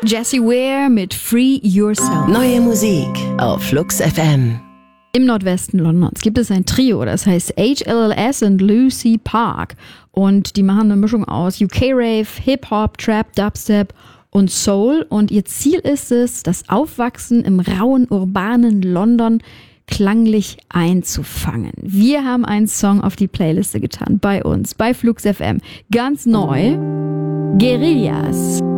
Jessie Ware mit Free Yourself. Neue Musik auf Flux FM. Im Nordwesten Londons gibt es ein Trio, das heißt HLLS und Lucy Park. Und die machen eine Mischung aus UK-Rave, Hip-Hop, Trap, Dubstep und Soul. Und ihr Ziel ist es, das Aufwachsen im rauen, urbanen London klanglich einzufangen. Wir haben einen Song auf die Playliste getan, bei uns, bei Flux FM. Ganz neu, Guerillas.